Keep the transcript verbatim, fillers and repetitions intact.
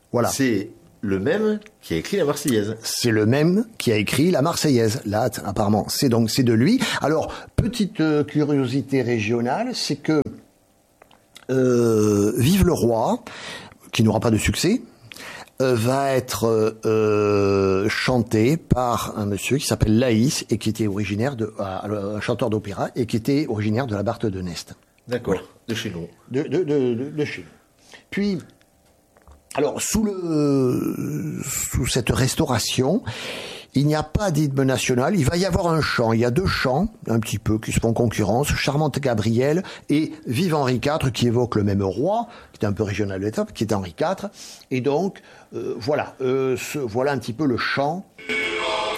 Voilà. C'est le même qui a écrit la Marseillaise. C'est le même qui a écrit la Marseillaise. Là, apparemment, c'est donc c'est de lui. Alors, petite euh, curiosité régionale, c'est que euh, Vive le Roi, qui n'aura pas de succès, euh, va être euh, chanté par un monsieur qui s'appelle Laïs et qui était originaire de euh, un chanteur d'opéra et qui était originaire de la Barthe de Nest. D'accord, voilà. De chez nous. De, de, de, de, de chez nous. Puis, alors, sous le, sous cette restauration, il n'y a pas d'hymne national. Il va y avoir un chant. Il y a deux chants, un petit peu, qui se font concurrence. Charmante Gabrielle et Vive Henri quatre, qui évoque le même roi, qui est un peu régional de l'étape, qui est Henri quatre. Et donc, euh, voilà, euh, ce, voilà un petit peu le chant